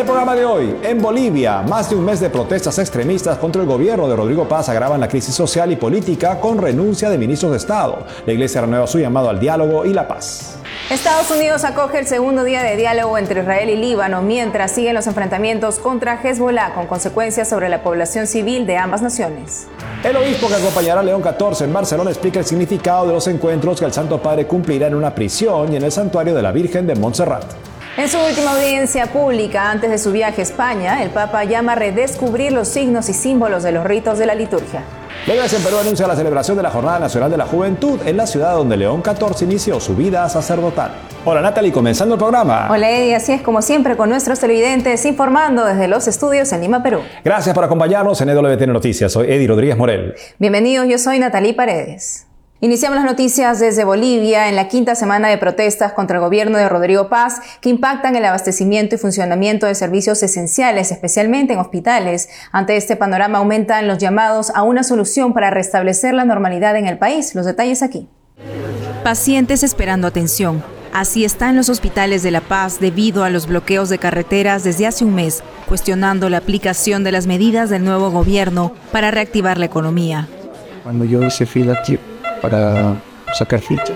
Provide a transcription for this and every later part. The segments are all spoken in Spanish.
programa de hoy, en Bolivia, más de un mes de protestas extremistas contra el gobierno de Rodrigo Paz agravan la crisis social y política con renuncia de ministros de Estado. La Iglesia renueva su llamado al diálogo y la paz. Estados Unidos acoge el segundo día de diálogo entre Israel y Líbano, mientras siguen los enfrentamientos contra Hezbollah, con consecuencias sobre la población civil de ambas naciones. El obispo que acompañará a León XIV en Barcelona explica el significado de los encuentros que el Santo Padre cumplirá en una prisión y en el santuario de la Virgen de Montserrat. En su última audiencia pública antes de su viaje a España, el Papa llama a redescubrir los signos y símbolos de los ritos de la liturgia. La Iglesia en Perú anuncia la celebración de la Jornada Nacional de la Juventud en la ciudad donde León XIV inició su vida sacerdotal. Hola Natalie, comenzando el programa. Hola Eddie, así es como siempre con nuestros televidentes informando desde los estudios en Lima, Perú. Gracias por acompañarnos en EWTN Noticias. Soy Eddie Rodríguez Morel. Bienvenidos, yo soy Natalie Paredes. Iniciamos las noticias desde Bolivia en la quinta semana de protestas contra el gobierno de Rodrigo Paz que impactan el abastecimiento y funcionamiento de servicios esenciales, especialmente en hospitales. Ante este panorama aumentan los llamados a una solución para restablecer la normalidad en el país. Los detalles aquí. Pacientes esperando atención. Así está en los hospitales de La Paz debido a los bloqueos de carreteras desde hace un mes, cuestionando la aplicación de las medidas del nuevo gobierno para reactivar la economía. Cuando yo hice fila aquí para sacar ficha,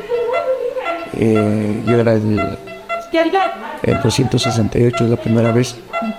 yo era el 268, es la primera vez,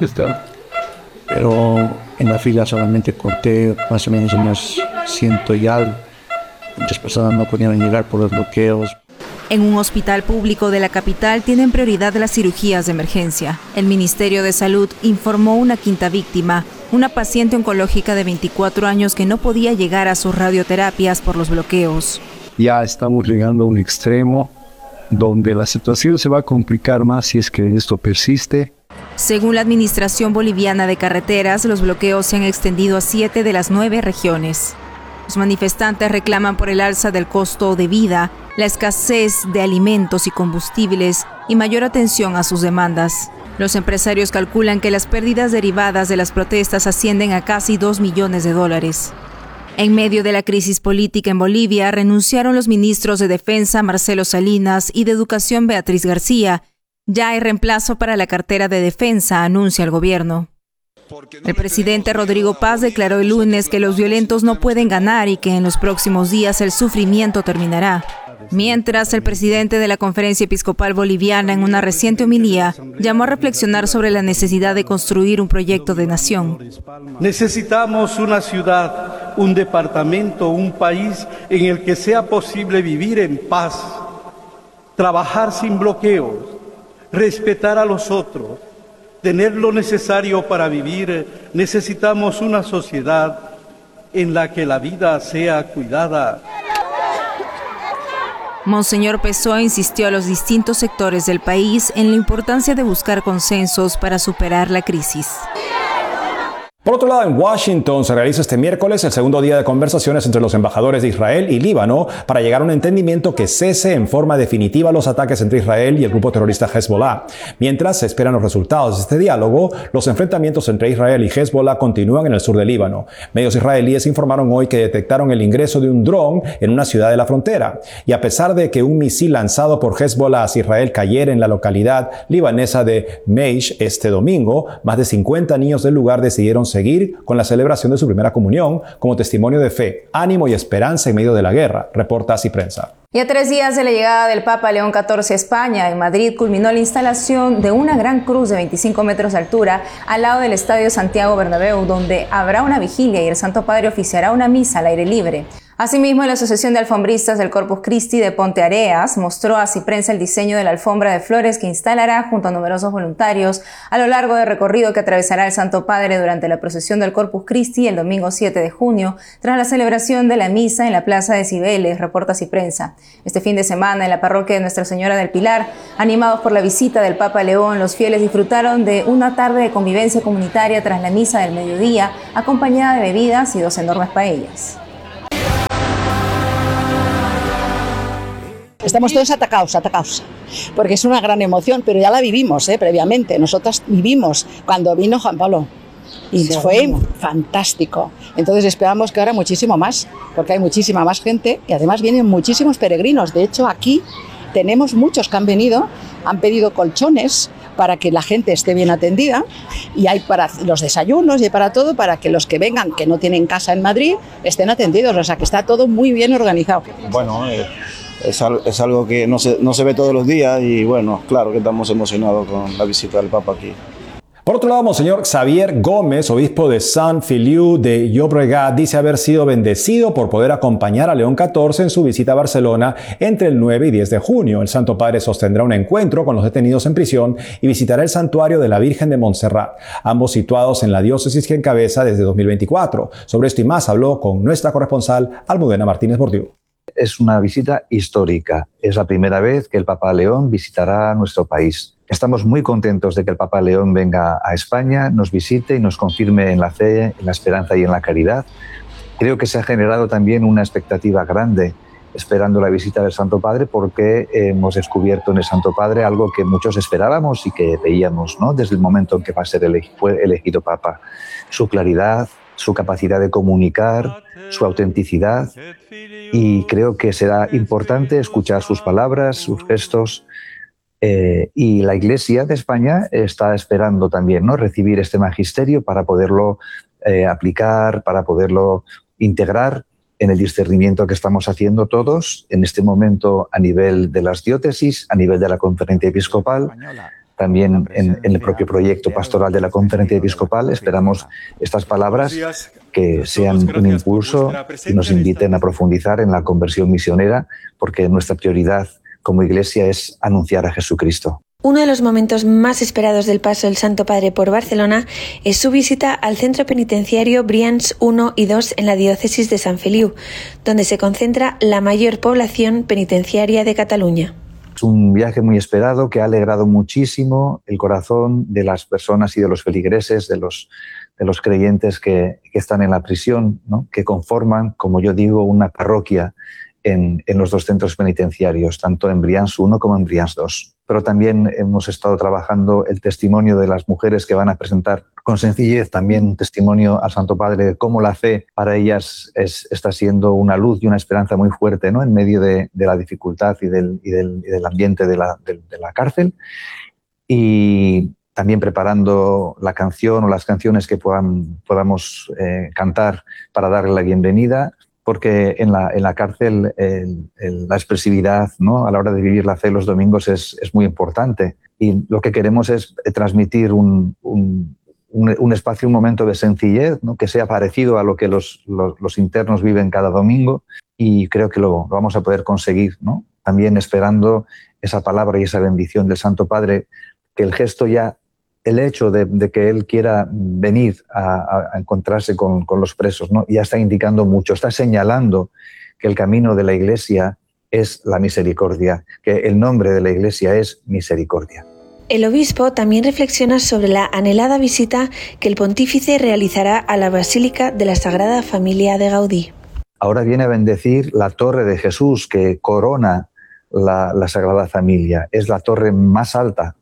pero en la fila solamente conté más o menos unos 100 y algo. Muchas personas no podían llegar por los bloqueos. En un hospital público de la capital tienen prioridad las cirugías de emergencia. El Ministerio de Salud informó una quinta víctima, una paciente oncológica de 24 años que no podía llegar a sus radioterapias por los bloqueos. Ya estamos llegando a un extremo donde la situación se va a complicar más si es que esto persiste. Según la Administración Boliviana de Carreteras, los bloqueos se han extendido a 7 de las 9 regiones. Los manifestantes reclaman por el alza del costo de vida, la escasez de alimentos y combustibles y mayor atención a sus demandas. Los empresarios calculan que las pérdidas derivadas de las protestas ascienden a casi $2 millones. En medio de la crisis política en Bolivia, renunciaron los ministros de Defensa Marcelo Salinas y de Educación Beatriz García. Ya hay reemplazo para la cartera de Defensa, anuncia el gobierno. El presidente Rodrigo Paz declaró el lunes que los violentos no pueden ganar y que en los próximos días el sufrimiento terminará. Mientras, el presidente de la Conferencia Episcopal Boliviana, en una reciente homilía, llamó a reflexionar sobre la necesidad de construir un proyecto de nación. Necesitamos una ciudad, un departamento, un país en el que sea posible vivir en paz, trabajar sin bloqueos, respetar a los otros, tener lo necesario para vivir. Necesitamos una sociedad en la que la vida sea cuidada. Monseñor Pessoa insistió a los distintos sectores del país en la importancia de buscar consensos para superar la crisis. Por otro lado, en Washington se realiza este miércoles el segundo día de conversaciones entre los embajadores de Israel y Líbano para llegar a un entendimiento que cese en forma definitiva los ataques entre Israel y el grupo terrorista Hezbollah. Mientras se esperan los resultados de este diálogo, los enfrentamientos entre Israel y Hezbollah continúan en el sur del Líbano. Medios israelíes informaron hoy que detectaron el ingreso de un dron en una ciudad de la frontera. Y a pesar de que un misil lanzado por Hezbollah hacia Israel cayera en la localidad libanesa de Meish este domingo, más de 50 niños del lugar decidieron seguir con la celebración de su primera comunión como testimonio de fe, ánimo y esperanza en medio de la guerra, reporta Así Prensa. Y a 3 días de la llegada del Papa León XIV a España, en Madrid culminó la instalación de una gran cruz de 25 metros de altura al lado del Estadio Santiago Bernabéu, donde habrá una vigilia y el Santo Padre oficiará una misa al aire libre. Asimismo, la Asociación de Alfombristas del Corpus Christi de Ponte Areas mostró a Así Prensa el diseño de la alfombra de flores que instalará junto a numerosos voluntarios a lo largo del recorrido que atravesará el Santo Padre durante la procesión del Corpus Christi el domingo 7 de junio, tras la celebración de la misa en la Plaza de Cibeles, reporta Así Prensa. Este fin de semana, en la parroquia de Nuestra Señora del Pilar, animados por la visita del Papa León, los fieles disfrutaron de una tarde de convivencia comunitaria tras la misa del mediodía, acompañada de bebidas y 2 enormes paellas. Estamos todos atacados, porque es una gran emoción, pero ya la vivimos previamente. Nosotras vivimos cuando vino Juan Pablo y fue fantástico. Entonces esperamos que ahora muchísimo más, porque hay muchísima más gente y además vienen muchísimos peregrinos. De hecho, aquí tenemos muchos que han venido, han pedido colchones para que la gente esté bien atendida, y hay para los desayunos y para todo, para que los que vengan, que no tienen casa en Madrid, estén atendidos. O sea, que está todo muy bien organizado. Bueno, es algo que no se ve todos los días y bueno, claro que estamos emocionados con la visita del Papa aquí. Por otro lado, Monseñor Xavier Gómez, obispo de Sant Feliu de Llobregat, dice haber sido bendecido por poder acompañar a León XIV en su visita a Barcelona entre el 9 y 10 de junio. El Santo Padre sostendrá un encuentro con los detenidos en prisión y visitará el santuario de la Virgen de Montserrat, ambos situados en la diócesis que encabeza desde 2024. Sobre esto y más habló con nuestra corresponsal Almudena Martínez Bordiú. Es una visita histórica. Es la primera vez que el Papa León visitará nuestro país. Estamos muy contentos de que el Papa León venga a España, nos visite y nos confirme en la fe, en la esperanza y en la caridad. Creo que se ha generado también una expectativa grande esperando la visita del Santo Padre, porque hemos descubierto en el Santo Padre algo que muchos esperábamos y que veíamos, ¿no?, desde el momento en que fue elegido Papa. Su claridad, su capacidad de comunicar, su autenticidad, y creo que será importante escuchar sus palabras, sus gestos. Y la Iglesia de España está esperando también, ¿no?, recibir este magisterio para poderlo aplicar, para poderlo integrar en el discernimiento que estamos haciendo todos en este momento a nivel de las diócesis, a nivel de la Conferencia Episcopal, también en el propio proyecto pastoral de la Conferencia Episcopal. Esperamos estas palabras que sean un impulso y nos inviten a profundizar en la conversión misionera, porque nuestra prioridad como Iglesia es anunciar a Jesucristo. Uno de los momentos más esperados del paso del Santo Padre por Barcelona es su visita al centro penitenciario Brians 1 y 2 en la diócesis de Sant Feliu, donde se concentra la mayor población penitenciaria de Cataluña. Es un viaje muy esperado que ha alegrado muchísimo el corazón de las personas y de los feligreses, de los creyentes que están en la prisión, ¿no?, que conforman, como yo digo, una parroquia en los dos centros penitenciarios, tanto en Brians 1 como en Brians 2. Pero también hemos estado trabajando el testimonio de las mujeres que van a presentar con sencillez también un testimonio al Santo Padre de cómo la fe para ellas está siendo una luz y una esperanza muy fuerte, ¿no?, en medio de la dificultad y del ambiente de la cárcel. Y también preparando la canción o las canciones que podamos cantar para darle la bienvenida, porque en la cárcel la expresividad, ¿no?, a la hora de vivir la fe los domingos es muy importante, y lo que queremos es transmitir un espacio, un momento de sencillez, ¿no?, que sea parecido a lo que los internos viven cada domingo, y creo que lo vamos a poder conseguir, ¿no?, también esperando esa palabra y esa bendición del Santo Padre, que el gesto ya, el hecho de que él quiera venir a encontrarse con los presos, ¿no?, ya está indicando mucho, está señalando que el camino de la Iglesia es la misericordia, que el nombre de la Iglesia es misericordia. El obispo también reflexiona sobre la anhelada visita que el pontífice realizará a la Basílica de la Sagrada Familia de Gaudí. Ahora viene a bendecir la Torre de Jesús, que corona la Sagrada Familia. Es la torre más alta.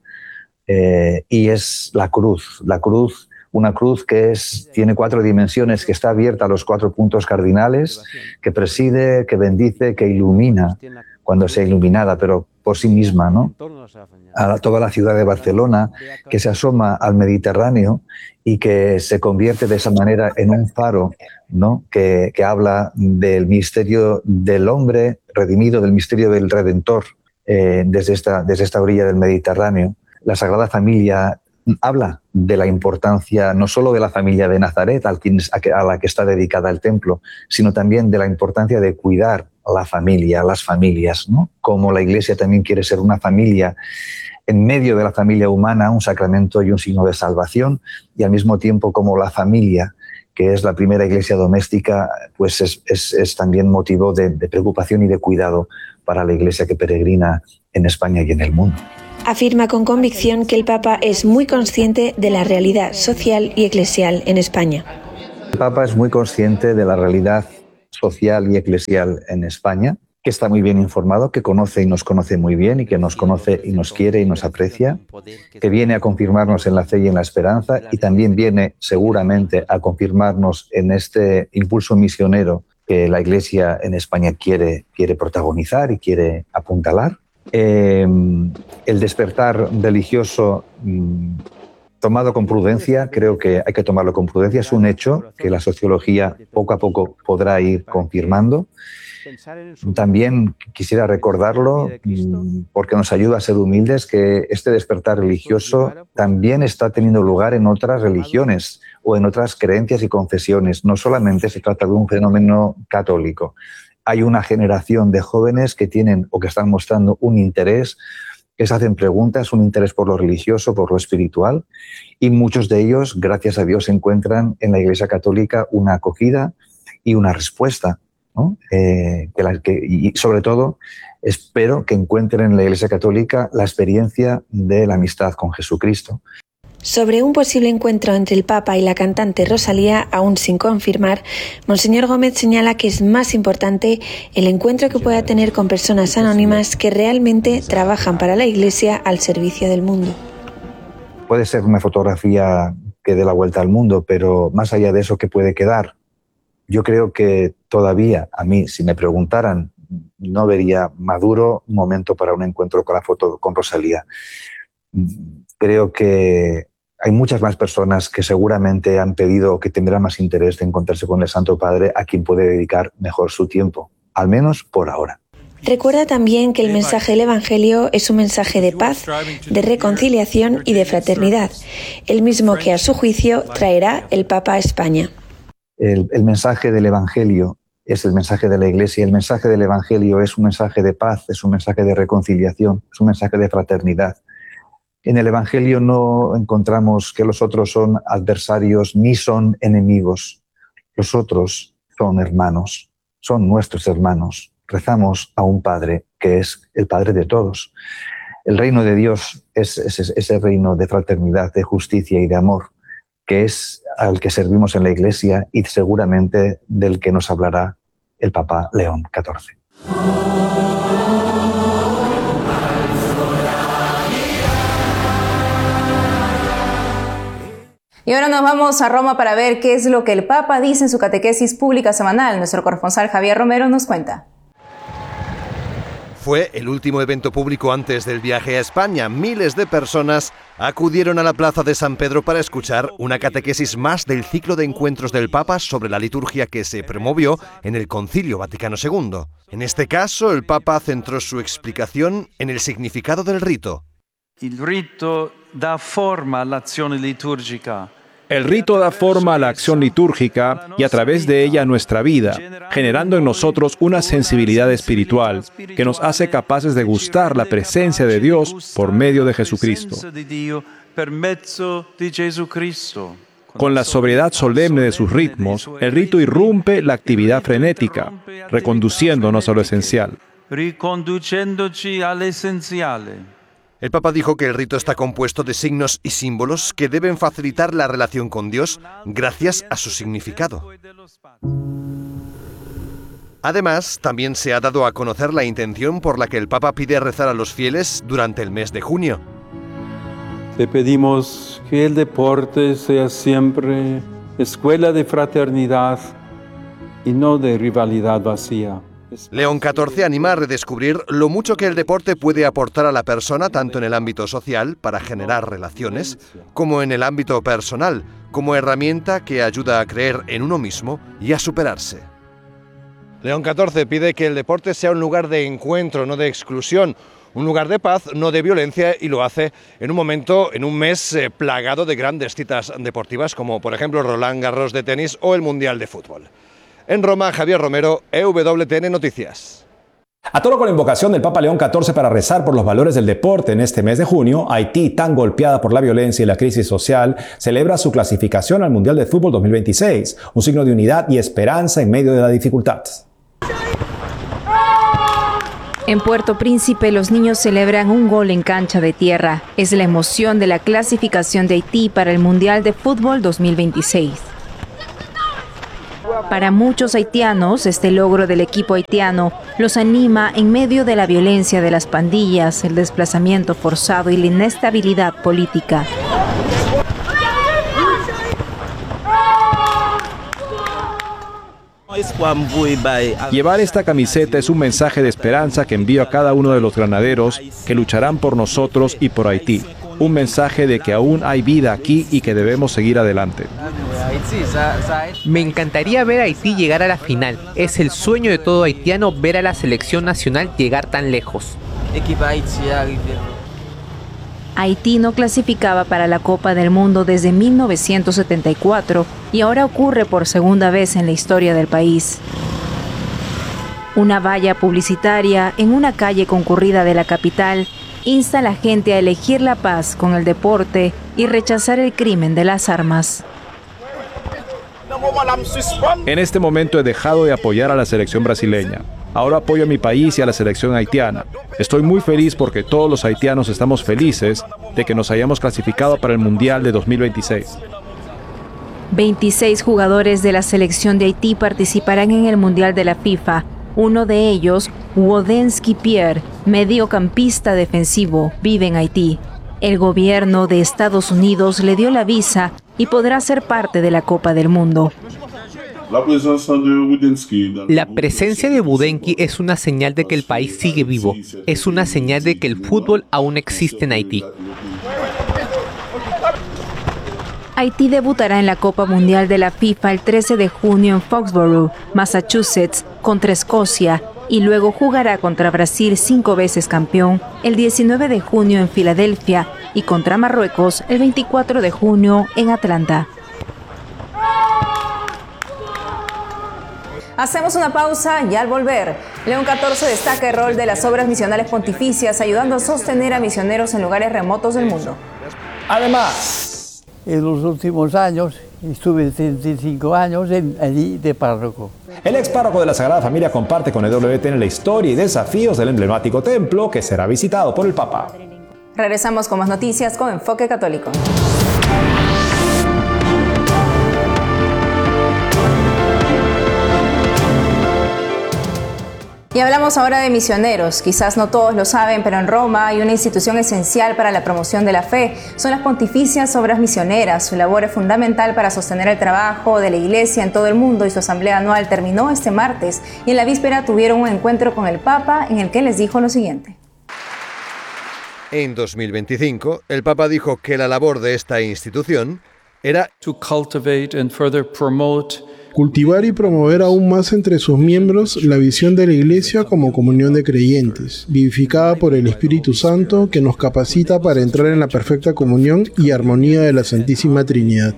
Y es la cruz, una cruz que tiene 4 dimensiones, que está abierta a los 4 puntos cardinales, que preside, que bendice, que ilumina cuando sea iluminada, pero por sí misma, ¿no?, a toda la ciudad de Barcelona, que se asoma al Mediterráneo y que se convierte de esa manera en un faro, ¿no?, que habla del misterio del hombre redimido, del misterio del Redentor, desde esta orilla del Mediterráneo. La Sagrada Familia habla de la importancia no solo de la familia de Nazaret, a la que está dedicada el templo, sino también de la importancia de cuidar la familia, las familias, ¿no?, como la Iglesia también quiere ser una familia, en medio de la familia humana, un sacramento y un signo de salvación, y al mismo tiempo como la familia, que es la primera iglesia doméstica, pues es también motivo de preocupación y de cuidado para la Iglesia que peregrina en España y en el mundo. Afirma con convicción que el Papa es muy consciente de la realidad social y eclesial en España. El Papa es muy consciente de la realidad social y eclesial en España, que está muy bien informado, que conoce y nos conoce muy bien, y que nos conoce y nos quiere y nos aprecia, que viene a confirmarnos en la fe y en la esperanza, y también viene seguramente a confirmarnos en este impulso misionero que la Iglesia en España quiere protagonizar y quiere apuntalar. El despertar religioso tomado con prudencia, creo que hay que tomarlo con prudencia. Es un hecho que la sociología poco a poco podrá ir confirmando. También quisiera recordarlo, porque nos ayuda a ser humildes, que este despertar religioso también está teniendo lugar en otras religiones o en otras creencias y confesiones. No solamente se trata de un fenómeno católico. Hay una generación de jóvenes que tienen o que están mostrando un interés, que se hacen preguntas, un interés por lo religioso, por lo espiritual, y muchos de ellos, gracias a Dios, encuentran en la Iglesia Católica una acogida y una respuesta, ¿no? Y sobre todo, espero que encuentren en la Iglesia Católica la experiencia de la amistad con Jesucristo. Sobre un posible encuentro entre el Papa y la cantante Rosalía, aún sin confirmar, Monseñor Gómez señala que es más importante el encuentro que pueda tener con personas anónimas que realmente trabajan para la Iglesia al servicio del mundo. Puede ser una fotografía que dé la vuelta al mundo, pero más allá de eso, ¿qué puede quedar? Yo creo que todavía, a mí, si me preguntaran, no vería maduro un momento para un encuentro con Rosalía. Creo que hay muchas más personas que seguramente han pedido o que tendrán más interés de encontrarse con el Santo Padre, a quien puede dedicar mejor su tiempo, al menos por ahora. Recuerda también que el mensaje del Evangelio es un mensaje de paz, de reconciliación y de fraternidad, el mismo que a su juicio traerá el Papa a España. El mensaje del Evangelio es el mensaje de la Iglesia. El mensaje del Evangelio es un mensaje de paz, es un mensaje de reconciliación, es un mensaje de fraternidad. En el Evangelio no encontramos que los otros son adversarios ni son enemigos. Los otros son hermanos, son nuestros hermanos. Rezamos a un Padre que es el Padre de todos. El reino de Dios es ese reino de fraternidad, de justicia y de amor, que es al que servimos en la Iglesia y seguramente del que nos hablará el Papa León XIV. Y ahora nos vamos a Roma para ver qué es lo que el Papa dice en su catequesis pública semanal. Nuestro corresponsal Javier Romero nos cuenta. Fue el último evento público antes del viaje a España. Miles de personas acudieron a la plaza de San Pedro para escuchar una catequesis más del ciclo de encuentros del Papa sobre la liturgia que se promovió en el Concilio Vaticano II. En este caso, el Papa centró su explicación en el significado del rito. El rito da forma all'azione liturgica. El rito da forma a la acción litúrgica y a través de ella a nuestra vida, generando en nosotros una sensibilidad espiritual que nos hace capaces de gustar la presencia de Dios por medio de Jesucristo. Con la sobriedad solemne de sus ritmos, el rito irrumpe la actividad frenética, reconduciéndonos a lo esencial. El Papa dijo que el rito está compuesto de signos y símbolos que deben facilitar la relación con Dios gracias a su significado. Además, también se ha dado a conocer la intención por la que el Papa pide rezar a los fieles durante el mes de junio. Te pedimos que el deporte sea siempre escuela de fraternidad y no de rivalidad vacía. León XIV anima a redescubrir lo mucho que el deporte puede aportar a la persona, tanto en el ámbito social, para generar relaciones, como en el ámbito personal, como herramienta que ayuda a creer en uno mismo y a superarse. León XIV pide que el deporte sea un lugar de encuentro, no de exclusión, un lugar de paz, no de violencia, y lo hace en un mes plagado de grandes citas deportivas, como por ejemplo Roland Garros de tenis o el Mundial de Fútbol. En Roma, Javier Romero, EWTN Noticias. A tono con la invocación del Papa León XIV para rezar por los valores del deporte en este mes de junio, Haití, tan golpeada por la violencia y la crisis social, celebra su clasificación al Mundial de Fútbol 2026, un signo de unidad y esperanza en medio de la dificultad. En Puerto Príncipe, los niños celebran un gol en cancha de tierra. Es la emoción de la clasificación de Haití para el Mundial de Fútbol 2026. Para muchos haitianos, este logro del equipo haitiano los anima en medio de la violencia de las pandillas, el desplazamiento forzado y la inestabilidad política. Llevar esta camiseta es un mensaje de esperanza que envío a cada uno de los granaderos que lucharán por nosotros y por Haití. Un mensaje de que aún hay vida aquí y que debemos seguir adelante. Me encantaría ver a Haití llegar a la final. Es el sueño de todo haitiano ver a la selección nacional llegar tan lejos. Haití no clasificaba para la Copa del Mundo desde 1974 y ahora ocurre por segunda vez en la historia del país. Una valla publicitaria en una calle concurrida de la capital insta a la gente a elegir la paz con el deporte y rechazar el crimen de las armas. En este momento he dejado de apoyar a la selección brasileña. Ahora apoyo a mi país y a la selección haitiana. Estoy muy feliz porque todos los haitianos estamos felices de que nos hayamos clasificado para el Mundial de 2026. 26 jugadores de la selección de Haití participarán en el Mundial de la FIFA. Uno de ellos, Wodensky Pierre, mediocampista defensivo, vive en Haití. El gobierno de Estados Unidos le dio la visa y podrá ser parte de la Copa del Mundo. La presencia de Wodensky es una señal de que el país sigue vivo. Es una señal de que el fútbol aún existe en Haití. Haití debutará en la Copa Mundial de la FIFA el 13 de junio en Foxborough, Massachusetts, contra Escocia, y luego jugará contra Brasil, 5 veces campeón, el 19 de junio en Filadelfia y contra Marruecos el 24 de junio en Atlanta. Hacemos una pausa y al volver, León XIV destaca el rol de las obras misionales pontificias ayudando a sostener a misioneros en lugares remotos del mundo. Además, en los últimos años estuve 35 años allí de párroco. El ex párroco de la Sagrada Familia comparte con EWTN la historia y desafíos del emblemático templo que será visitado por el Papa. Regresamos con más noticias con Enfoque Católico. Y hablamos ahora de misioneros. Quizás no todos lo saben, pero en Roma hay una institución esencial para la promoción de la fe. Son las Pontificias Obras Misioneras. Su labor es fundamental para sostener el trabajo de la Iglesia en todo el mundo y su asamblea anual terminó este martes. Y en la víspera tuvieron un encuentro con el Papa en el que les dijo lo siguiente. En 2025, el Papa dijo que la labor de esta institución era cultivar y promover aún más entre sus miembros la visión de la Iglesia como comunión de creyentes, vivificada por el Espíritu Santo que nos capacita para entrar en la perfecta comunión y armonía de la Santísima Trinidad.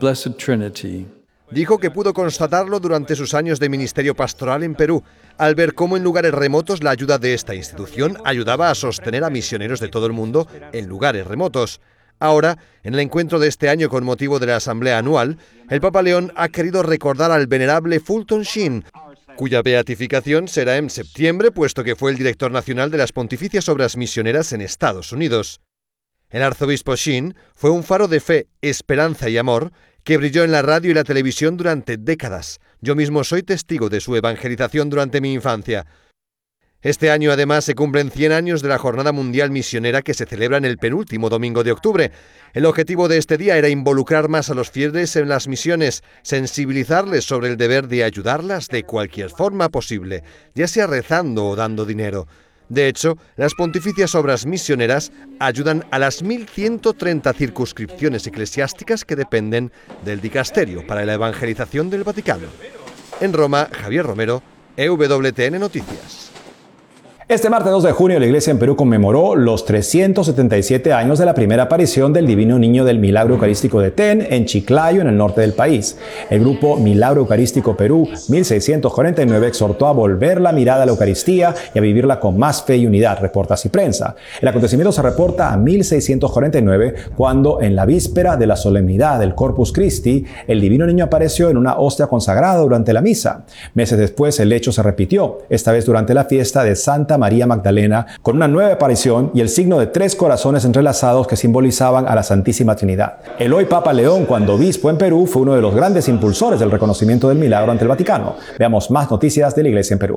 Dijo que pudo constatarlo durante sus años de ministerio pastoral en Perú, al ver cómo en lugares remotos la ayuda de esta institución ayudaba a sostener a misioneros de todo el mundo en lugares remotos. Ahora, en el encuentro de este año con motivo de la Asamblea Anual, el Papa León ha querido recordar al venerable Fulton Sheen, cuya beatificación será en septiembre, puesto que fue el director nacional de las Pontificias Obras Misioneras en Estados Unidos. El arzobispo Sheen fue un faro de fe, esperanza y amor que brilló en la radio y la televisión durante décadas. Yo mismo soy testigo de su evangelización durante mi infancia. Este año, además, se cumplen 100 años de la Jornada Mundial Misionera que se celebra en el penúltimo domingo de octubre. El objetivo de este día era involucrar más a los fieles en las misiones, sensibilizarles sobre el deber de ayudarlas de cualquier forma posible, ya sea rezando o dando dinero. De hecho, las Pontificias Obras Misioneras ayudan a las 1.130 circunscripciones eclesiásticas que dependen del Dicasterio para la Evangelización del Vaticano. En Roma, Javier Romero, EWTN Noticias. Este martes 2 de junio, la Iglesia en Perú conmemoró los 377 años de la primera aparición del Divino Niño del Milagro Eucarístico de TEN en Chiclayo, en el norte del país. El grupo Milagro Eucarístico Perú 1649 exhortó a volver la mirada a la Eucaristía y a vivirla con más fe y unidad, reporta Así Prensa. El acontecimiento se reporta a 1649, cuando en la víspera de la solemnidad del Corpus Christi, el Divino Niño apareció en una hostia consagrada durante la misa. Meses después, el hecho se repitió, esta vez durante la fiesta de Santa María Magdalena, con una nueva aparición y el signo de 3 corazones entrelazados que simbolizaban a la Santísima Trinidad. El hoy Papa León, cuando obispo en Perú, fue uno de los grandes impulsores del reconocimiento del milagro ante el Vaticano. Veamos más noticias de la Iglesia en Perú.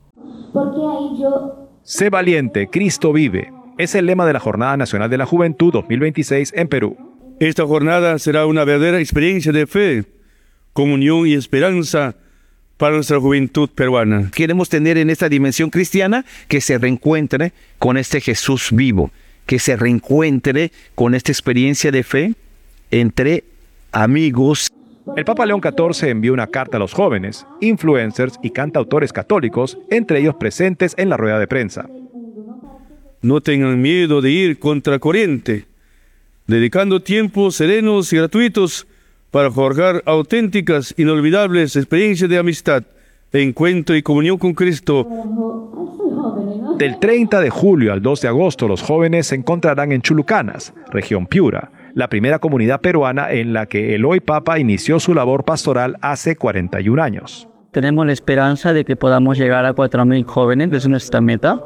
Sé valiente, Cristo vive. Es el lema de la Jornada Nacional de la Juventud 2026 en Perú. Esta jornada será una verdadera experiencia de fe, comunión y esperanza para nuestra juventud peruana. Queremos tener en esta dimensión cristiana que se reencuentre con este Jesús vivo, que se reencuentre con esta experiencia de fe entre amigos. El Papa León XIV envió una carta a los jóvenes, influencers y cantautores católicos, entre ellos presentes en la rueda de prensa. No tengan miedo de ir contracorriente, dedicando tiempos serenos y gratuitos para forjar auténticas, inolvidables experiencias de amistad, de encuentro y comunión con Cristo. Del 30 de julio al 2 de agosto, los jóvenes se encontrarán en Chulucanas, región Piura, la primera comunidad peruana en la que el hoy Papa inició su labor pastoral hace 41 años. Tenemos la esperanza de que podamos llegar a 4.000 jóvenes, es nuestra meta.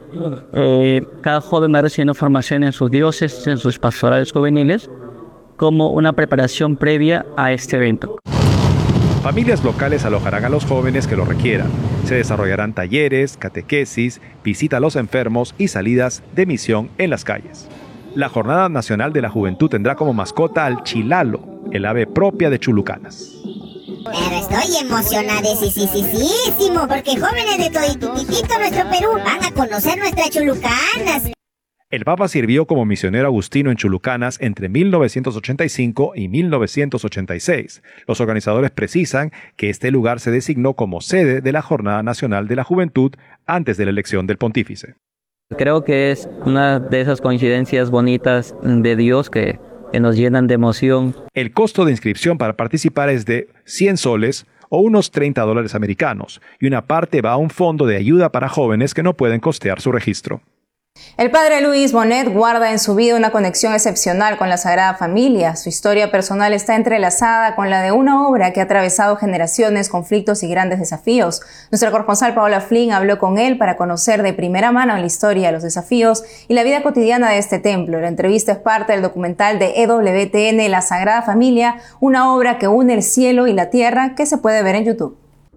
Cada joven va recibiendo formación en sus diócesis, en sus pastorales juveniles, como una preparación previa a este evento. Familias locales alojarán a los jóvenes que lo requieran. Se desarrollarán talleres, catequesis, visita a los enfermos y salidas de misión en las calles. La Jornada Nacional de la Juventud tendrá como mascota al chilalo, el ave propia de Chulucanas. Pero estoy emocionadísimo porque jóvenes de todititito nuestro Perú van a conocer nuestras Chulucanas. El Papa sirvió como misionero agustino en Chulucanas entre 1985 y 1986. Los organizadores precisan que este lugar se designó como sede de la Jornada Nacional de la Juventud antes de la elección del pontífice. Creo que es una de esas coincidencias bonitas de Dios que nos llenan de emoción. El costo de inscripción para participar es de 100 soles o unos $30 americanos, y una parte va a un fondo de ayuda para jóvenes que no pueden costear su registro. El padre Luis Bonet guarda en su vida una conexión excepcional con la Sagrada Familia. Su historia personal está entrelazada con la de una obra que ha atravesado generaciones, conflictos y grandes desafíos. Nuestra corresponsal Paola Flynn habló con él para conocer de primera mano la historia, los desafíos y la vida cotidiana de este templo. La entrevista es parte del documental de EWTN La Sagrada Familia, una obra que une el cielo y la tierra, que se puede ver en YouTube.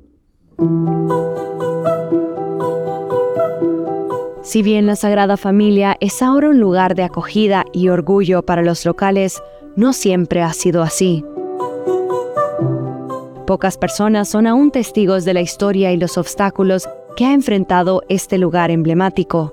Si bien la Sagrada Familia es ahora un lugar de acogida y orgullo para los locales, no siempre ha sido así. Pocas personas son aún testigos de la historia y los obstáculos que ha enfrentado este lugar emblemático.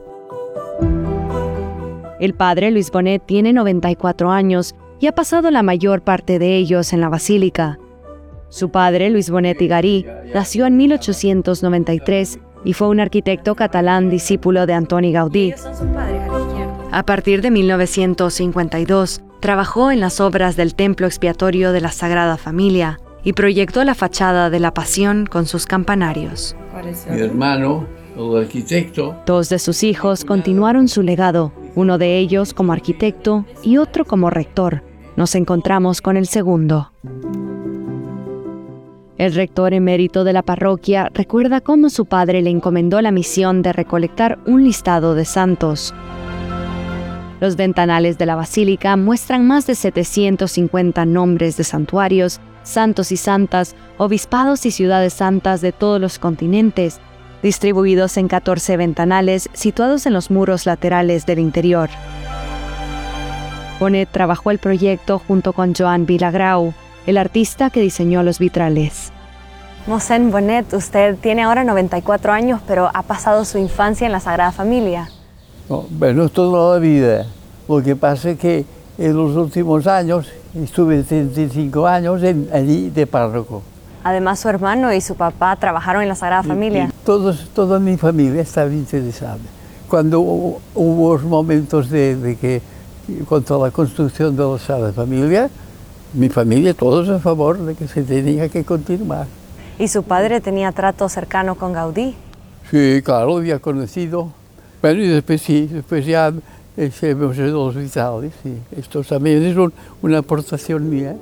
El padre Luis Bonet tiene 94 años y ha pasado la mayor parte de ellos en la basílica. Su padre, Luis Bonet i Garí, nació en 1893 y fue un arquitecto catalán discípulo de Antoni Gaudí. A partir de 1952, trabajó en las obras del Templo Expiatorio de la Sagrada Familia y proyectó la fachada de la Pasión con sus campanarios. Mi hermano, el arquitecto. Dos de sus hijos continuaron su legado, uno de ellos como arquitecto y otro como rector. Nos encontramos con el segundo. El rector emérito de la parroquia recuerda cómo su padre le encomendó la misión de recolectar un listado de santos. Los ventanales de la basílica muestran más de 750 nombres de santuarios, santos y santas, obispados y ciudades santas de todos los continentes, distribuidos en 14 ventanales situados en los muros laterales del interior. Bonet trabajó el proyecto junto con Joan Vilagrau, el artista que diseñó los vitrales. Mossèn Bonet, usted tiene ahora 94 años, pero ha pasado su infancia en la Sagrada Familia. No, bueno, toda la vida. Lo que pasa es que en los últimos años estuve 35 años allí de párroco. Además, su hermano y su papá trabajaron en la Sagrada Familia. Toda mi familia estaba interesada. Cuando hubo momentos de que, con toda la construcción de la Sagrada Familia, mi familia, todos a favor de que se tenía que continuar. ¿Y su padre tenía trato cercano con Gaudí? Sí, claro, lo había conocido. Bueno, y después ya hemos hecho los vitrales. Sí. Esto también es una aportación mía.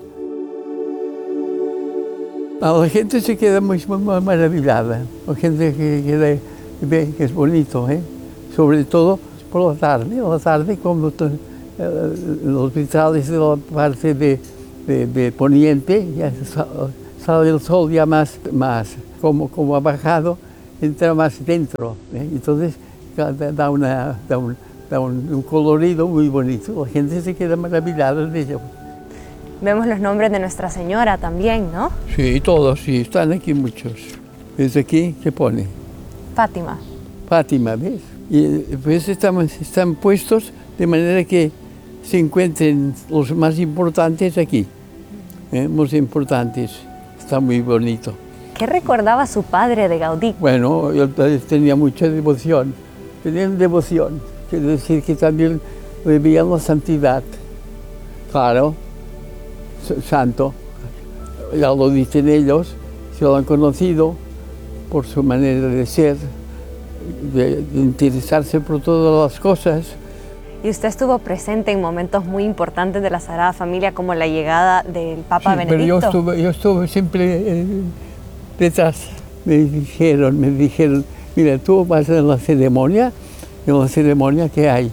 La gente se queda muy maravillada. La gente que ve que es bonito, ¿eh? Sobre todo por la tarde. A la tarde, como los vitrales de la parte de poniente, ya sale el sol ya más como ha bajado, entra más dentro, ¿eh? Entonces da un colorido muy bonito, la gente se queda maravillada de ello. Vemos los nombres de Nuestra Señora también, ¿no? Sí, todos, sí, están aquí muchos. Desde aquí, ¿qué pone? Fátima. Fátima, ¿ves? Y pues están puestos de manera que se encuentren los más importantes aquí. Más importantes. Está muy bonito. ¿Qué recordaba su padre de Gaudí? Bueno, yo tenía mucha devoción. Tenían devoción. Quiere decir que también vivían la santidad. Claro, santo. Ya lo dicen ellos, se lo han conocido por su manera de ser, de interesarse por todas las cosas. Y usted estuvo presente en momentos muy importantes de la Sagrada Familia, como la llegada del Papa Benedicto. Pero yo estuve siempre detrás. Me dijeron, mira, tú vas a la ceremonia, en la ceremonia que hay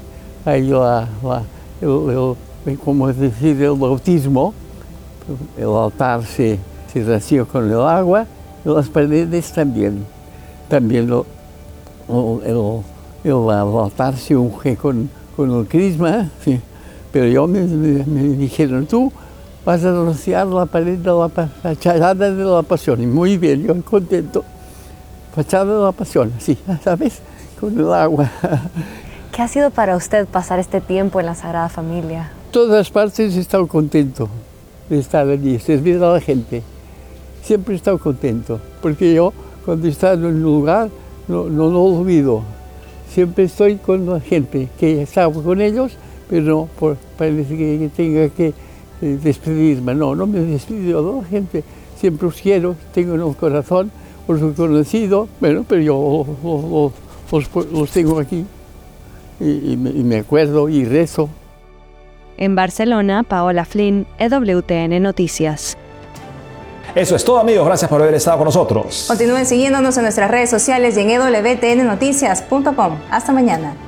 como es decir, el bautismo, el altar se ració con el agua, y las paredes también. También el altar se unge con el crisma, sí. Pero me dijeron, tú vas a rociar la pared de la fachada de la Pasión. Y muy bien, yo contento. Fachada de la Pasión, sí, ¿sabes? Con el agua. ¿Qué ha sido para usted pasar este tiempo en la Sagrada Familia? Todas partes he estado contento de estar allí, servir a la gente. Siempre he estado contento, porque yo cuando he estado en un lugar no lo olvido. Siempre estoy con la gente, que he estado con ellos, pero no parece que tenga que despedirme. No me despido de la gente. Siempre os quiero, tengo en el corazón, os he conocido, bueno, pero yo los tengo aquí y me acuerdo y rezo. En Barcelona, Paola Flynn, EWTN Noticias. Eso es todo, amigos. Gracias por haber estado con nosotros. Continúen siguiéndonos en nuestras redes sociales y en ewtnnoticias.com. Hasta mañana.